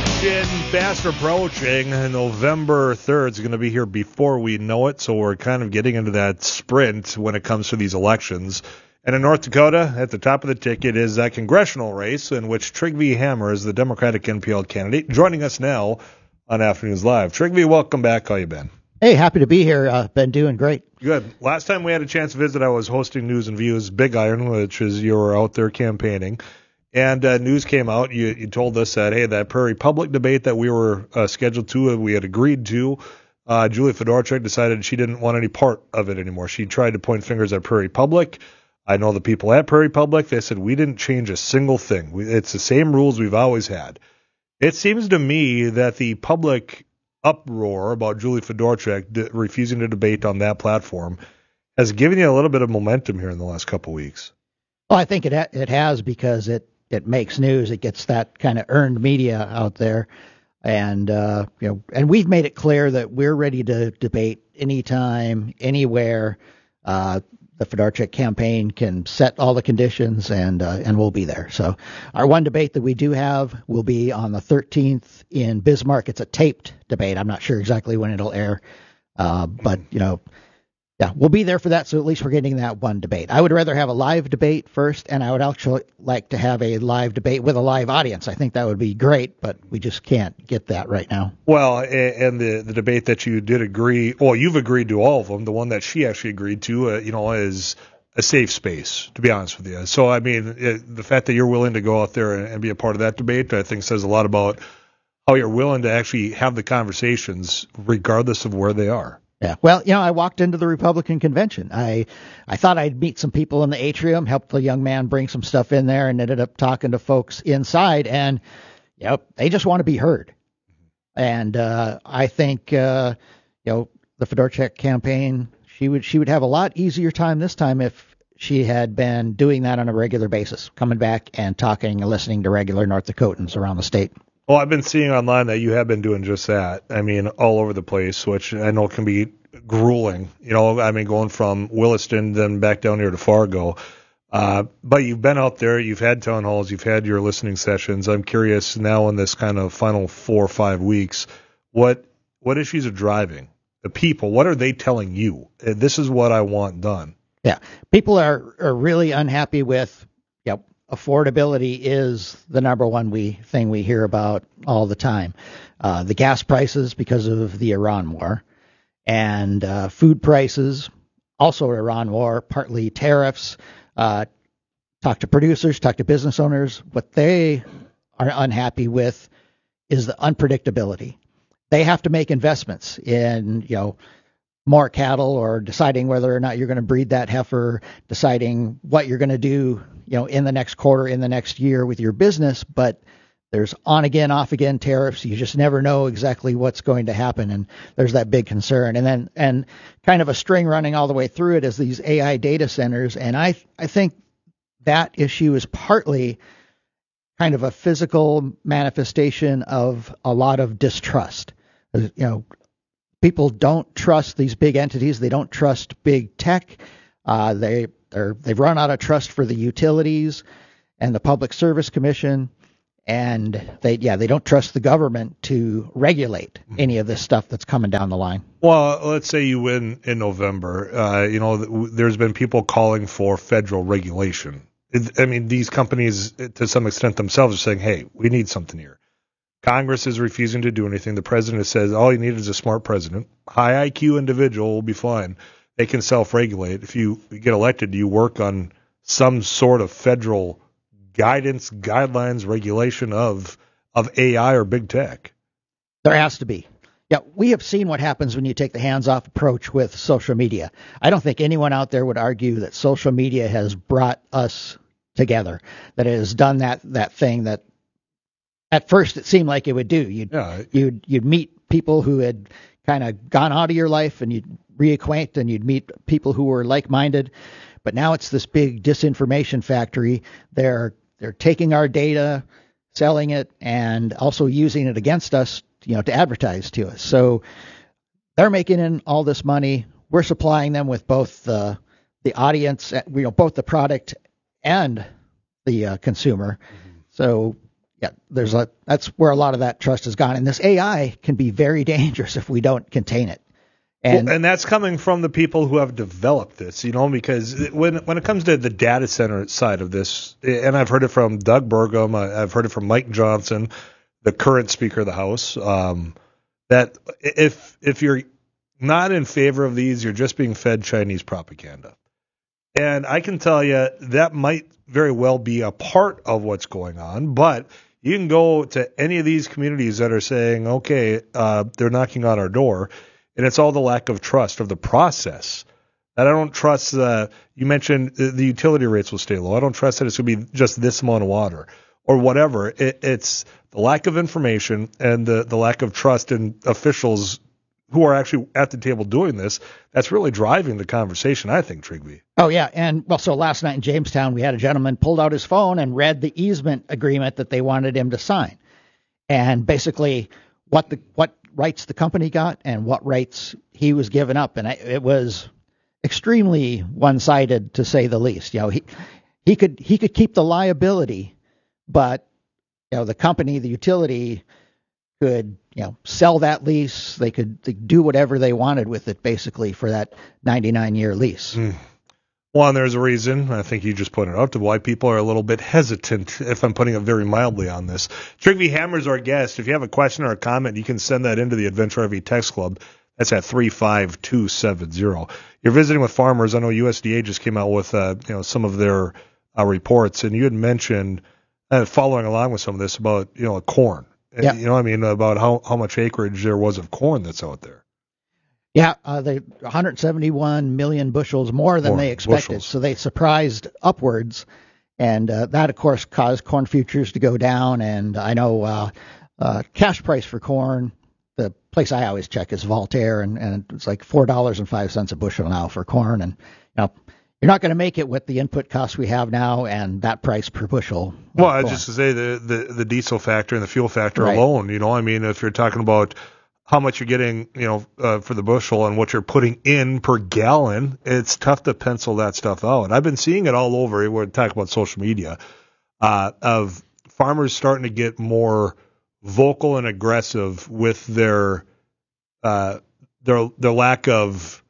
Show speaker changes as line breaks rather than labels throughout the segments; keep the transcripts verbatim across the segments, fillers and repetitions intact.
Election fast approaching. November third is going to be here before we know it, so we're kind of getting into that sprint when it comes to these elections. And in North Dakota, at the top of the ticket is that congressional race in which Trygve Hammer is the Democratic N P L candidate, joining us now on Afternoons Live. Trygve, welcome back. How you been?
Hey, happy to be here. Uh, been doing great.
Good. Last time we had a chance to visit, I was hosting News and Views Big Iron, which is you were out there campaigning. And uh, news came out. You, you told us that, hey, that Prairie Public debate that we were uh, scheduled to, we had agreed to, uh, Julie Fedorchak decided she didn't want any part of it anymore. She tried to point fingers at Prairie Public. I know the people at Prairie Public, they said we didn't change a single thing. We, it's the same rules we've always had. It seems to me that the public uproar about Julie Fedorchak d- refusing to debate on that platform has given you a little bit of momentum here in the last couple of weeks.
Well, I think it ha- it has because it It makes news. It gets that kind of earned media out there, and uh, you know, and we've made it clear that we're ready to debate anytime, anywhere. Uh, the Fedorchak campaign can set all the conditions, and uh, and we'll be there. So, our one debate that we do have will be on the thirteenth in Bismarck. It's a taped debate. I'm not sure exactly when it'll air, uh, but you know. Yeah, we'll be there for that, so at least we're getting that one debate. I would rather have a live debate first, and I would actually like to have a live debate with a live audience. I think that would be great, but we just can't get that right now.
Well, and the, the debate that you did agree, well, you've agreed to all of them. The one that she actually agreed to, uh, you know, is a safe space, to be honest with you. So, I mean, it, the fact that you're willing to go out there and, and be a part of that debate, I think says a lot about how you're willing to actually have the conversations regardless of where they are.
Yeah. Well, you know, I walked into the Republican convention. I I thought I'd meet some people in the atrium, helped the young man bring some stuff in there, and ended up talking to folks inside. And, you know, they just want to be heard. And uh, I think, uh, you know, the Fedorchak campaign, she would she would have a lot easier time this time if she had been doing that on a regular basis, coming back and talking and listening to regular North Dakotans around the state.
Well, I've been seeing online that you have been doing just that. I mean, all over the place, which I know can be grueling. You know, I mean, going from Williston then back down here to Fargo. Uh, but you've been out there, you've had town halls, you've had your listening sessions. I'm curious now in this kind of final four or five weeks, what what issues are driving the people? What are they telling you? This is what I want done.
Yeah, people are, are really unhappy with, you know, affordability is the number one we thing we hear about all the time. Uh, the gas prices because of the Iran war, and uh, food prices, also Iran war, partly tariffs. Uh, talk to producers, talk to business owners. What they are unhappy with is the unpredictability. They have to make investments in, you know, more cattle, or deciding whether or not you're going to breed that heifer, deciding what you're going to do, you know, in the next quarter, in the next year with your business. But there's on again, off again tariffs. You just never know exactly what's going to happen. And there's that big concern. And then, and kind of a string running all the way through it is these A I data centers. And I, I think that issue is partly kind of a physical manifestation of a lot of distrust. You know, people don't trust these big entities. They don't trust big tech. Uh, they they're, they've run out of trust for the utilities and the Public Service Commission, and they yeah they don't trust the government to regulate any of this stuff that's coming down the line.
Well, let's say you win in November. Uh, you know, there's been people calling for federal regulation. I mean, these companies, to some extent themselves, are saying, "Hey, we need something here." Congress is refusing to do anything. The president says all you need is a smart president. High I Q individual will be fine. They can self-regulate. If you get elected, do you work on some sort of federal guidance, guidelines, regulation of of A I or big tech?
There has to be. Yeah, we have seen what happens when you take the hands-off approach with social media. I don't think anyone out there would argue that social media has brought us together, that it has done that that thing that at first it seemed like it would do. You'd yeah. you'd you'd meet people who had kind of gone out of your life, and you'd reacquaint, and you'd meet people who were like-minded. But now it's this big disinformation factory. They're they're taking our data, selling it, and also using it against us, you know, to advertise to us. So they're making in all this money. We're supplying them with both the the audience, you know, both the product and the uh, consumer. Mm-hmm. So yeah, there's a, that's where a lot of that trust has gone. And this A I can be very dangerous if we don't contain it.
And, well, and that's coming from the people who have developed this, you know, because when when it comes to the data center side of this, and I've heard it from Doug Burgum, I've heard it from Mike Johnson, the current Speaker of the House, um, that if if you're not in favor of these, you're just being fed Chinese propaganda. And I can tell you that might very well be a part of what's going on, but you can go to any of these communities that are saying, okay, uh, they're knocking on our door, and it's all the lack of trust of the process. And I don't trust, uh, you mentioned the utility rates will stay low. I don't trust that it's going to be just this amount of water or whatever. It, it's the lack of information and the, the lack of trust in officials who are actually at the table doing this. That's really driving the conversation, I think, Trigby.
Oh, yeah. And, well, so last night in Jamestown, we had a gentleman pulled out his phone and read the easement agreement that they wanted him to sign. And basically what the what rights the company got and what rights he was giving up. And it was extremely one-sided, to say the least. You know, he he could he could keep the liability, but you know, the company, the utility, could you know sell that lease. They could, they could do whatever they wanted with it, basically, for that ninety-nine year lease.
Mm. Well, and there's a reason, I think you just pointed out, to why people are a little bit hesitant, if I'm putting it very mildly on this. Trigby Hammer's our guest. If you have a question or a comment, you can send that into the Adventure R V Text Club. That's at three five two seven zero. You're visiting with farmers. I know U S D A just came out with uh, you know some of their uh, reports, and you had mentioned, uh, following along with some of this, about you know corn.
Yeah.
You know, I mean, about how, how much acreage there was of corn that's out there.
Yeah, uh, they one hundred seventy-one million bushels more than
More
they expected.
bushels.
So they surprised upwards, and uh, that, of course, caused corn futures to go down. And I know uh, uh, cash price for corn, the place I always check is Voltaire, and, and it's like four dollars and five cents a bushel now for corn. And you know, you're not going to make it with the input costs we have now and that price per bushel.
Well, I just to say the, the the diesel factor and the fuel factor
Right.
alone. You know, I mean, if you're talking about how much you're getting, you know, uh, for the bushel and what you're putting in per gallon, it's tough to pencil that stuff out. I've been seeing it all over. We're talking about social media uh, of farmers starting to get more vocal and aggressive with their uh, their their lack of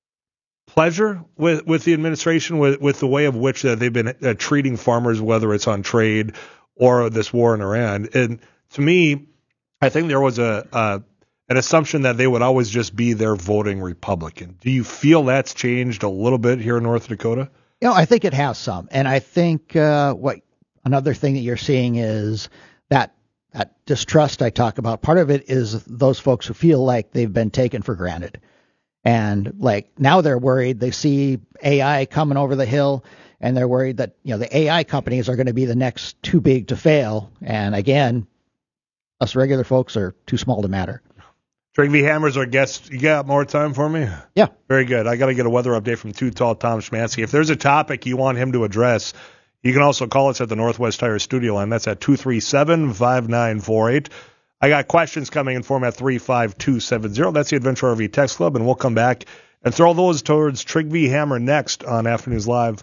pleasure with, with the administration, with, with the way of which uh, they've been uh, treating farmers, whether it's on trade or this war in Iran. And to me, I think there was a, a an assumption that they would always just be there voting Republican. Do you feel that's changed a little bit here in North Dakota?
You know, I think it has some. And I think uh, what another thing that you're seeing is that that distrust I talk about. Part of it is those folks who feel like they've been taken for granted. And like now they're worried. They see A I coming over the hill, and they're worried that, you know, the A I companies are going to be the next too big to fail. And again, us regular folks are too small to matter.
Trigby Hammer's our guest. You got more time for me?
Yeah.
Very good. I got to get a weather update from Too Tall Tom Schmansky. If there's a topic you want him to address, you can also call us at the Northwest Tire Studio line. That's at two three seven, five nine four eight. I got questions coming in for him at three five two seven zero. That's the Adventure R V Text Club, and we'll come back and throw those towards Trigby Hammer next on Afternoons Live.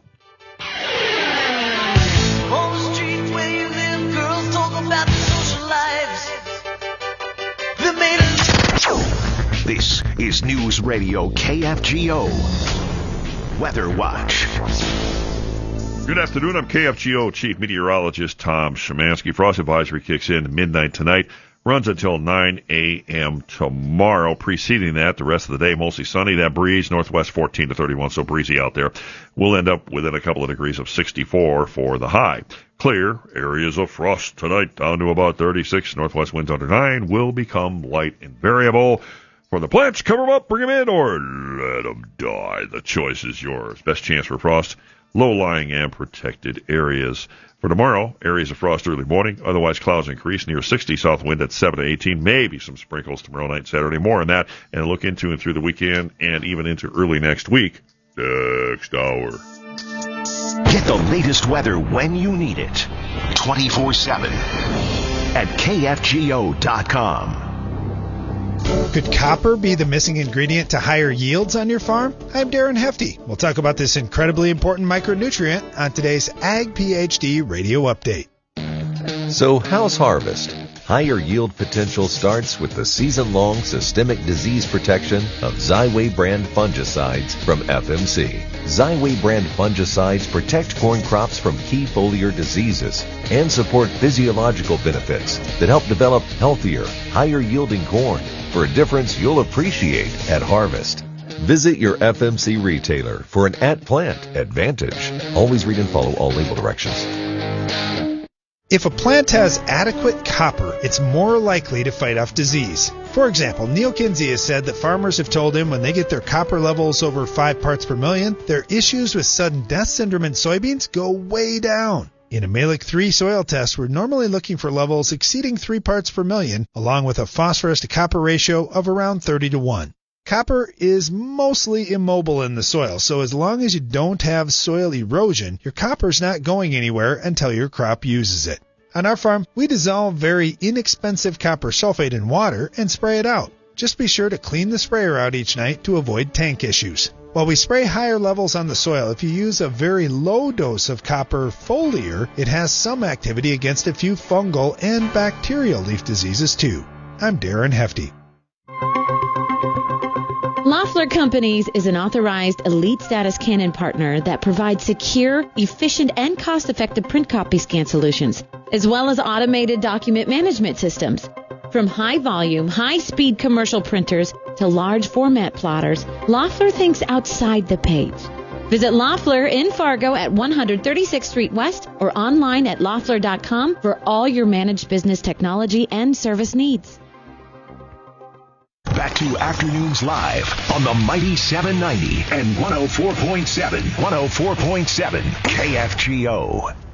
On the street where you live, girls talk about the social lives. They made a
This is News Radio K F G O Weather Watch.
Good afternoon. I'm K F G O Chief Meteorologist Tom Szymanski. Frost advisory kicks in midnight tonight, runs until nine a.m. tomorrow. Preceding that, the rest of the day, mostly sunny. That breeze, northwest fourteen to thirty-one, so breezy out there. We'll end up within a couple of degrees of sixty-four for the high. Clear areas of frost tonight, down to about thirty-six. Northwest winds under nine will become light and variable. For the plants, cover them up, bring them in, or let them die. The choice is yours. Best chance for frost, low-lying and protected areas. For tomorrow, areas of frost early morning, otherwise clouds increase, near sixty, south wind at seven to eighteen, maybe some sprinkles tomorrow night, Saturday. More on that, and look into and through the weekend and even into early next week. Next hour.
Get the latest weather when you need it, twenty-four seven at K F G O dot com.
Could copper be the missing ingredient to higher yields on your farm? I'm Darren Hefty. We'll talk about this incredibly important micronutrient on today's Ag PhD Radio Update.
So how's harvest? Higher yield potential starts with the season-long systemic disease protection of Xyway brand fungicides from F M C. Xyway brand fungicides protect corn crops from key foliar diseases and support physiological benefits that help develop healthier, higher-yielding corn for a difference you'll appreciate at harvest. Visit your F M C retailer for an at-plant advantage. Always read and follow all label directions.
If a plant has adequate copper, it's more likely to fight off disease. For example, Neil Kinsey has said that farmers have told him when they get their copper levels over five parts per million, their issues with sudden death syndrome in soybeans go way down. In a Mehlich three soil test, we're normally looking for levels exceeding three parts per million, along with a phosphorus to copper ratio of around thirty to one. Copper is mostly immobile in the soil, so as long as you don't have soil erosion, your copper's not going anywhere until your crop uses it. On our farm, we dissolve very inexpensive copper sulfate in water and spray it out. Just be sure to clean the sprayer out each night to avoid tank issues. While we spray higher levels on the soil, if you use a very low dose of copper foliar, it has some activity against a few fungal and bacterial leaf diseases too. I'm Darren Hefty.
Loeffler Companies is an authorized elite status Canon partner that provides secure, efficient, and cost-effective print copy scan solutions, as well as automated document management systems. From high-volume, high-speed commercial printers to large format plotters, Loeffler thinks outside the page. Visit Loeffler in Fargo at one thirty-sixth Street West or online at loeffler dot com for all your managed business technology and service needs.
Back to Afternoons Live on the Mighty seven ninety and one oh four point seven, one oh four point seven K F G O.